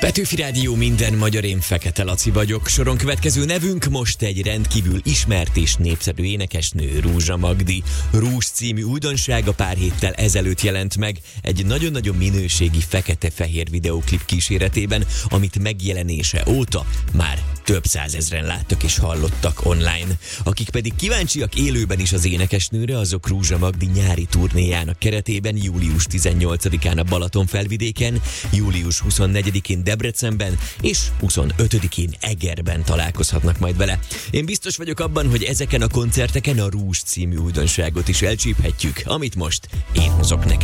Petőfi Rádió, minden magyar, én Fekete Laci vagyok. Soron következő nevünk most egy rendkívül ismert és népszerű énekesnő, Rózsa Magdi. Rúzs című újdonsága pár héttel ezelőtt jelent meg egy nagyon-nagyon minőségi fekete-fehér videóklip kíséretében, amit megjelenése óta már több százezren láttak és hallottak online. Akik pedig kíváncsiak élőben is az énekesnőre, azok Rózsa Magdi nyári turnéjának keretében július 18-án a Balatonfelvidéken, július 24-én Debrecenben és 25-én Egerben találkozhatnak majd vele. Én biztos vagyok abban, hogy ezeken a koncerteken a Rúzs című újdonságot is elcsíphetjük, amit most én hozok neked.